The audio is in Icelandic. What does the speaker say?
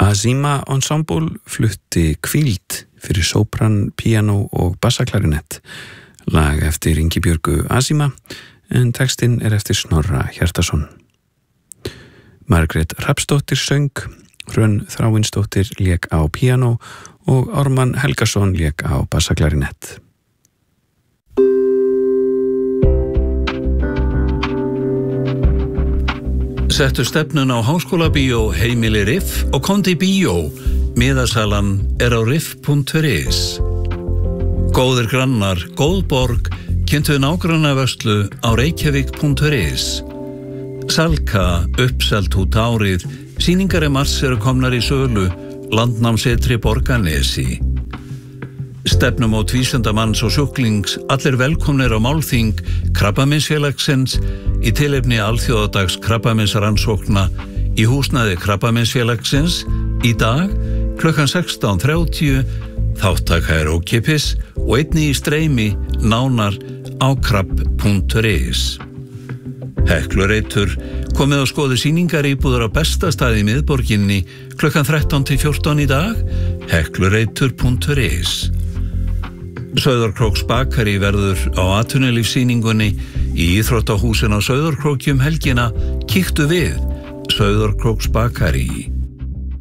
Azima Ensemble flutti Hvíld fyrir sópran, píanó og bassaklarinett, lag eftir Ingibjörgu Azima, en textinn eftir Snorra Hjartarson. Margrét Hrafnsdóttir söng, Hrönn Þráinsdóttir lék á píanó og Ármann Helgason lék á bassaklarinett. Settu stefnun á Háskólabíó Heimili Riff og komdu í bíó. Miðasalan á riff.is. Góðir grannar, góð borg, kynntu nágrannavörslu á reykjavík.is. Salka, uppselt út árið, sýningar mars eru komnar í sölu, Landnámsetri Borgarnesi. Stefnum á vísindamanns og sjúklings, allir velkomnir á málþing Krabbameinsfélagsins í tilefni alþjóðadags krabbameinsrannsókna í húsnæði Krabbameinsfélagsins í dag klukkan 16:30. Þáttaka ókeypis og einnig í streymi nánar á krabb.is. Heklureitur komið og skoðu sýningaríbúður á besta staði í miðborginni klukkan 13-14 í dag, heklureitur.is. Sauðárkróks bakari verður á atvinnulífssýningunni í íþróttahúsin á Sauðárkróki helgina. Kíktu við, Sauðárkróks bakari.